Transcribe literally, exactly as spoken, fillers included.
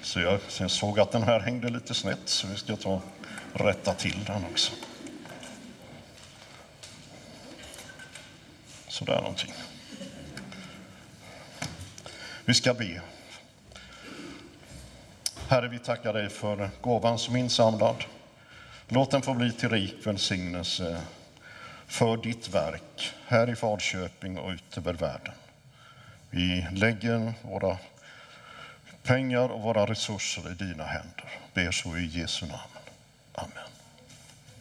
Så jag, så jag såg att den här hängde lite snett, så vi ska ta rätta till den också. Så där någonting. Vi ska be. Herre, vi tackar dig för gåvan som insamlad. Låt den få bli till rik välsignelse för ditt verk här i Falköping och ut över världen. Vi lägger våra pengar och våra resurser i dina händer. Ber så i Jesu namn. Amen.